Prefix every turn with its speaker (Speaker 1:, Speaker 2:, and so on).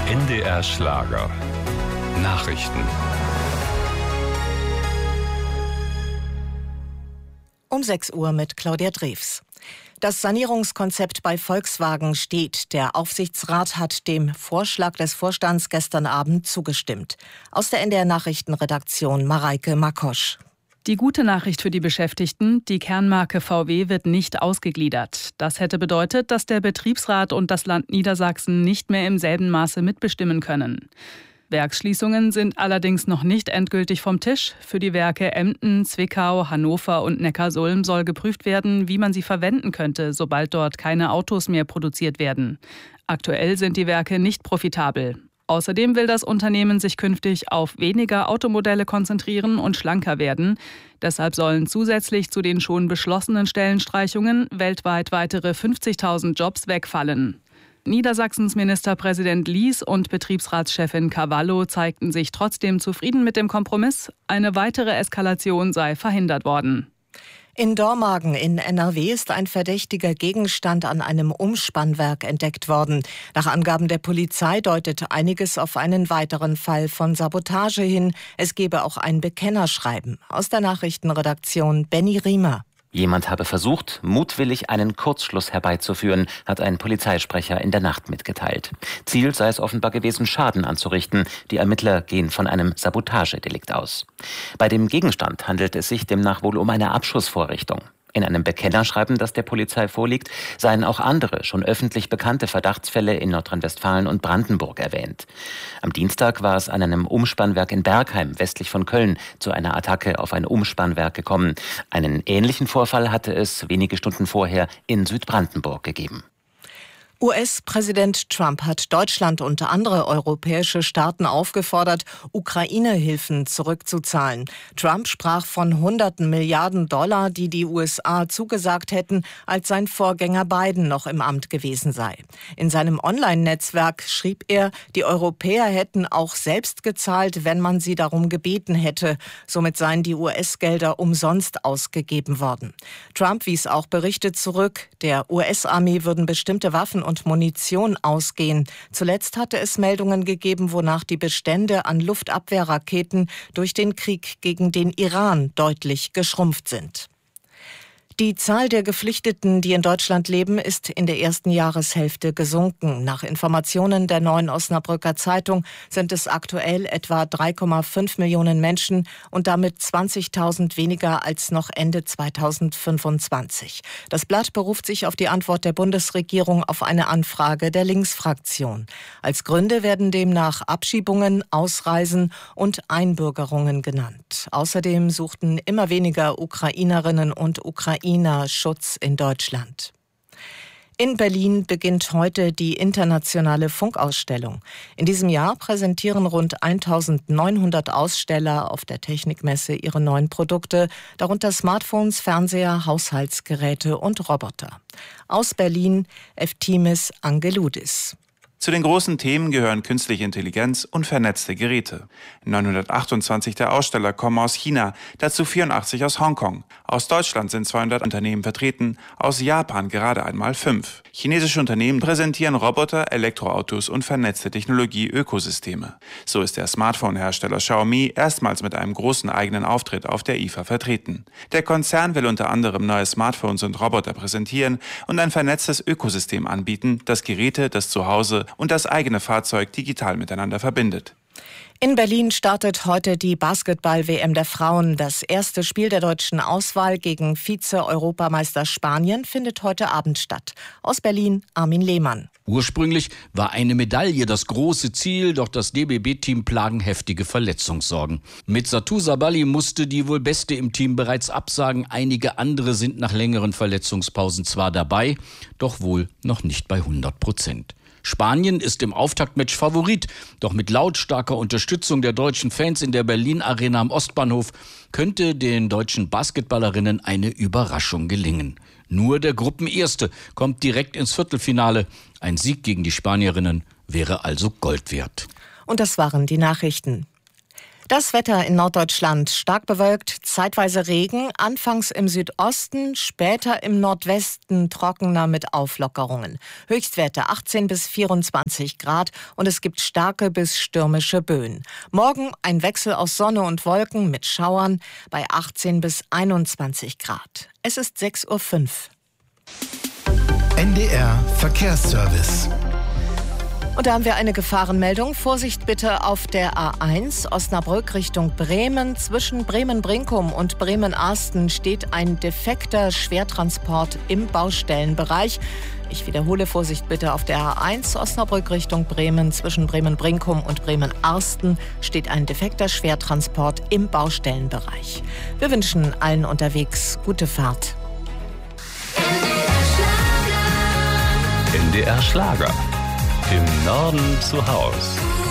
Speaker 1: NDR Schlager. Nachrichten.
Speaker 2: Um 6 Uhr mit Claudia Drews. Das Sanierungskonzept bei Volkswagen steht. Der Aufsichtsrat hat dem Vorschlag des Vorstands gestern Abend zugestimmt. Aus der NDR Nachrichtenredaktion Mareike Makosch.
Speaker 3: Die gute Nachricht für die Beschäftigten: Die Kernmarke VW wird nicht ausgegliedert. Das hätte bedeutet, dass der Betriebsrat und das Land Niedersachsen nicht mehr im selben Maße mitbestimmen können. Werksschließungen sind allerdings noch nicht endgültig vom Tisch. Für die Werke Emden, Zwickau, Hannover und Neckarsulm soll geprüft werden, wie man sie verwenden könnte, sobald dort keine Autos mehr produziert werden. Aktuell sind die Werke nicht profitabel. Außerdem will das Unternehmen sich künftig auf weniger Automodelle konzentrieren und schlanker werden. Deshalb sollen zusätzlich zu den schon beschlossenen Stellenstreichungen weltweit weitere 50.000 Jobs wegfallen. Niedersachsens Ministerpräsident Lies und Betriebsratschefin Cavallo zeigten sich trotzdem zufrieden mit dem Kompromiss. Eine weitere Eskalation sei verhindert worden.
Speaker 2: In Dormagen in NRW ist ein verdächtiger Gegenstand an einem Umspannwerk entdeckt worden. Nach Angaben der Polizei deutet einiges auf einen weiteren Fall von Sabotage hin. Es gebe auch ein Bekennerschreiben. Aus der Nachrichtenredaktion Benny Riemer.
Speaker 4: Jemand habe versucht, mutwillig einen Kurzschluss herbeizuführen, hat ein Polizeisprecher in der Nacht mitgeteilt. Ziel sei es offenbar gewesen, Schaden anzurichten. Die Ermittler gehen von einem Sabotagedelikt aus. Bei dem Gegenstand handelt es sich demnach wohl um eine Abschussvorrichtung. In einem Bekennerschreiben, das der Polizei vorliegt, seien auch andere, schon öffentlich bekannte Verdachtsfälle in Nordrhein-Westfalen und Brandenburg erwähnt. Am Dienstag war es an einem Umspannwerk in Bergheim, westlich von Köln, zu einer Attacke auf ein Umspannwerk gekommen. Einen ähnlichen Vorfall hatte es wenige Stunden vorher in Südbrandenburg gegeben.
Speaker 2: US-Präsident Trump hat Deutschland und andere europäische Staaten aufgefordert, Ukraine-Hilfen zurückzuzahlen. Trump sprach von hunderten Milliarden $, die die USA zugesagt hätten, als sein Vorgänger Biden noch im Amt gewesen sei. In seinem Online-Netzwerk schrieb er, die Europäer hätten auch selbst gezahlt, wenn man sie darum gebeten hätte. Somit seien die US-Gelder umsonst ausgegeben worden. Trump wies auch Berichte zurück, der US-Armee würden bestimmte Waffen und Munition ausgehen. Zuletzt hatte es Meldungen gegeben, wonach die Bestände an Luftabwehrraketen durch den Krieg gegen den Iran deutlich geschrumpft sind. Die Zahl der Geflüchteten, die in Deutschland leben, ist in der ersten Jahreshälfte gesunken. Nach Informationen der Neuen Osnabrücker Zeitung sind es aktuell etwa 3,5 Millionen Menschen und damit 20.000 weniger als noch Ende 2025. Das Blatt beruft sich auf die Antwort der Bundesregierung auf eine Anfrage der Linksfraktion. Als Gründe werden demnach Abschiebungen, Ausreisen und Einbürgerungen genannt. Außerdem suchten immer weniger Ukrainerinnen und Ukrainer Schutz in Deutschland. In Berlin beginnt heute die internationale Funkausstellung. In diesem Jahr präsentieren rund 1.900 Aussteller auf der Technikmesse ihre neuen Produkte, darunter Smartphones, Fernseher, Haushaltsgeräte und Roboter. Aus Berlin, Eftimis Angeloudis.
Speaker 5: Zu den großen Themen gehören künstliche Intelligenz und vernetzte Geräte. 928 der Aussteller kommen aus China, dazu 84 aus Hongkong. Aus Deutschland sind 200 Unternehmen vertreten, aus Japan gerade einmal 5. Chinesische Unternehmen präsentieren Roboter, Elektroautos und vernetzte Technologie-Ökosysteme. So ist der Smartphone-Hersteller Xiaomi erstmals mit einem großen eigenen Auftritt auf der IFA vertreten. Der Konzern will unter anderem neue Smartphones und Roboter präsentieren und ein vernetztes Ökosystem anbieten, das Geräte, das Zuhause und das eigene Fahrzeug digital miteinander verbindet.
Speaker 2: In Berlin startet heute die Basketball-WM der Frauen. Das erste Spiel der deutschen Auswahl gegen Vize-Europameister Spanien findet heute Abend statt. Aus Berlin, Armin Lehmann.
Speaker 6: Ursprünglich war eine Medaille das große Ziel, doch das DBB-Team plagen heftige Verletzungssorgen. Mit Satou Sabali musste die wohl Beste im Team bereits absagen. Einige andere sind nach längeren Verletzungspausen zwar dabei, doch wohl noch nicht bei 100%. Spanien ist im Auftaktmatch Favorit, doch mit lautstarker Unterstützung der deutschen Fans in der Berlin Arena am Ostbahnhof könnte den deutschen Basketballerinnen eine Überraschung gelingen. Nur der Gruppenerste kommt direkt ins Viertelfinale. Ein Sieg gegen die Spanierinnen wäre also Gold wert.
Speaker 2: Und das waren die Nachrichten. Das Wetter in Norddeutschland: stark bewölkt, zeitweise Regen, anfangs im Südosten, später im Nordwesten trockener mit Auflockerungen. Höchstwerte 18 bis 24 Grad und es gibt starke bis stürmische Böen. Morgen ein Wechsel aus Sonne und Wolken mit Schauern bei 18 bis 21 Grad. Es ist 6:05 Uhr.
Speaker 7: NDR Verkehrsservice.
Speaker 2: Und da haben wir eine Gefahrenmeldung. Vorsicht bitte auf der A1 Osnabrück Richtung Bremen. Zwischen Bremen-Brinkum und Bremen-Arsten steht ein defekter Schwertransport im Baustellenbereich. Ich wiederhole, Vorsicht bitte auf der A1 Osnabrück Richtung Bremen. Zwischen Bremen-Brinkum und Bremen-Arsten steht ein defekter Schwertransport im Baustellenbereich. Wir wünschen allen unterwegs gute Fahrt.
Speaker 1: NDR Schlager. Im Norden zu Haus.